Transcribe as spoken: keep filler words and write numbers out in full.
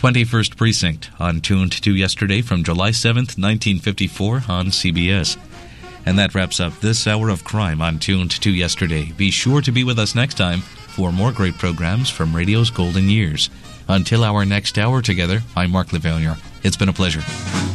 twenty-first Precinct on Tuned to Yesterday from July seventh, nineteen fifty-four on C B S. And that wraps up this hour of crime on Tuned to Yesterday. Be sure to be with us next time for more great programs from radio's golden years. Until our next hour together, I'm Mark Lavalier. It's been a pleasure.